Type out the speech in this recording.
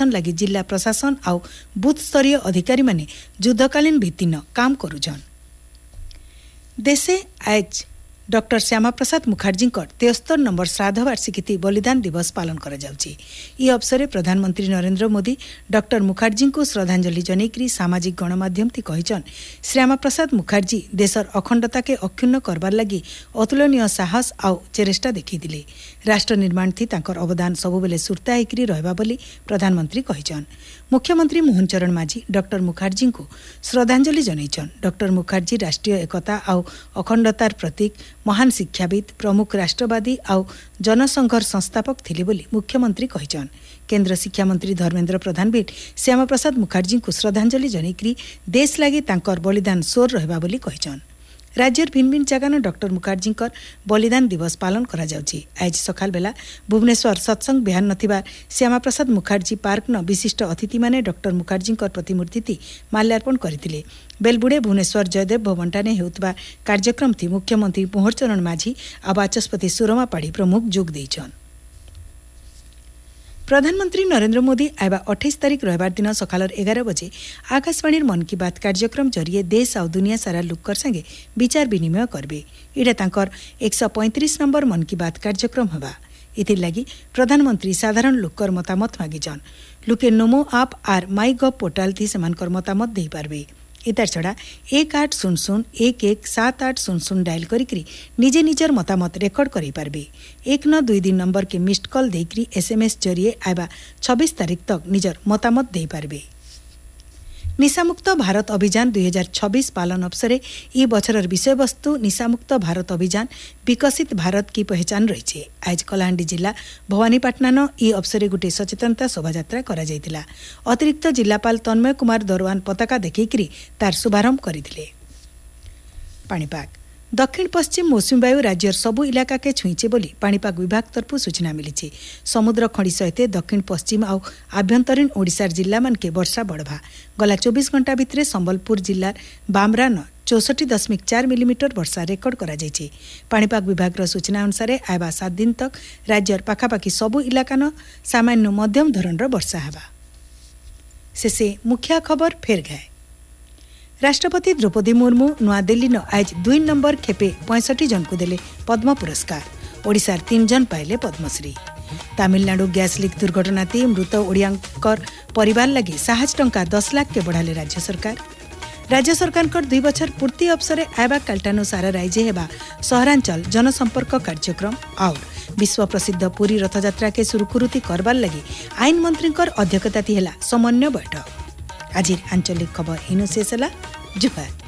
Sanitisation लगी जिला प्रशासन आउ बूथ स्तरीय अधिकारी माने युद्धकालीन भित्तिन काम करुछन। देशे आज डॉक्टर श्यामा प्रसाद मुखर्जी 73 नंबर श्राद्ध वार्षिकी बलिदान दिवस पालन करा जाउछि। ई अवसर प्रधानमंत्री नरेंद्र मोदी डॉक्टर मुखर्जी को श्रद्धांजलि जनैकरी सामाजिक गणमाध्यम थी कहिछन श्यामा प्रसाद मुखर्जी देशर अखंडता के अक्षुण्ण करबार लगी अतुलनीय साहस आउ चेष्टा देखिथिले। राष्ट्र निर्माण थी तांकर अवदान सबुबेले सुरता हेकरी रहबा बोली प्रधानमंत्री कहिछन। मुख्यमंत्री मोहन चरण माझी डॉक्टर मुखर्जी को श्रद्धांजलि जनैछन। डॉक्टर मुखर्जी राष्ट्रीय एकता आउ अखंडतार प्रतीक, महान शिक्षाविद, प्रमुख राष्ट्रवादी आउ जनसंघर संस्थापक थिले बोली मुख्यमंत्री कहिछन। केंद्र शिक्षा मंत्री धर्मेंद्र प्रधान भी श्यामा प्रसाद मुखर्जी को श्रद्धांजलि जनैकरी देश लागि तांकर बलिदान सोर रहबा बोली कहिछन। राज्यर भिन्न भिन्न जगह डॉक्टर मुखर्जी बलिदान दिवस पालन करा जाउछि। आज सकाल बेला भुवनेश्वर सत्संग बिहान नथिबा श्यामा प्रसाद मुखर्जी पार्क न विशिष्ट अतिथि माने डॉक्टर मुखर्जी प्रतिमूर्ति थी माल्यार्पण करथिले। बेलबुड़े भुवनेश्वर जयदेव भवन टाने हेउतबा कार्यक्रम थी मुख्यमंत्री मोहन चरण माझी आ बाचस्पति सुरमा पाढ़ी प्रमुख जोग दैछन। प्रधानमंत्री नरेंद्र मोदी आइबा 28 तारिख रविवार दिन सकाल 11 बजे आकाशवाणी मन की बात कार्यक्रम जरिए देश और दुनिया सारा लोकर संगे विचार विनिमय करबे। इडा तांकर 135 नंबर मन की बात कार्यक्रम हवा। इथिर लगी प्रधानमंत्री साधारण लोकर मतामत मागिछन। लोके नमो आप आर माई गव पोर्टाल थी सेमानकर मतामत देई पारबे। इतार छड़ा 1800117800 डायल करी निजे निजर मतामत रेकर्ड करी पारबे। 1922 नंबर के मिस्ड कॉल देकरी SMS जरिए आइबा 26 तारिख तक निजर मतामत दे पारबे। निशामुक्त भारत अभियान 2026 पालन अवसरे ई बछरर विषय वस्तु निशामुक्त भारत अभियान विकसित भारत की पहचान रही। आज कलाहांडी जिला भवानीपाटना न ई अवसरे गोटे सचेतनता शोभायात्रा करा जायतिला। अतिरिक्त जिलापाल तन्मय कुमार दरवान पताका देखिकरी तार शुभारंभ करथिले। पाणीपाग दक्षिण पश्चिम मौसुमी वायु राज्यर सबु इलाका के छुईचे बोली पाणीपाग विभाग तरफ सूचना मिली। समुद्र खड़ी सहित दक्षिण पश्चिम आउ आभ्यंतरीण ओडिशार जिला मान के वर्षा बढ़वा। गला 24 घंटा भितर संबलपुर जिलार बामरा न 64.4 मिलीमीटर वर्षा रेकर्ड करा जायछि। पाणीपाग विभाग सूचना अनुसार आइबा 7 दिन तक राज्यर पाखापाखि सबु इलाका न सामान्य मध्यम धरणर वर्षा हेबा। शेषे मुख्य खबर फेर गए। राष्ट्रपति द्रौपदी मुर्मू नूआदिल्ली न आज 2 नंबर खेपे 65 जन को देले पद्म पुरस्कार। ओडिशार 3 जन पाइले पद्मश्री। तमिलनाडु गैस लीक दुर्घटना ती मृत ओडियांकर परिवार लगी साहज टंका 10 लाख के बढ़ाले राज्य सरकार। राज्य सरकार 2 बछर पूर्ति अवसरे आइबा काल्टानो सारा राज्य हेबा सहरांचल जनसंपर्क कार्यक्रम और विश्व प्रसिद्ध पुरी रथयात्रा के सुरुखुरुती करबार लगी आईन मंत्री अध्यक्षता थी समन्वय बैठक। आज आंचलिक खबर इनु शेष होला। जुहार।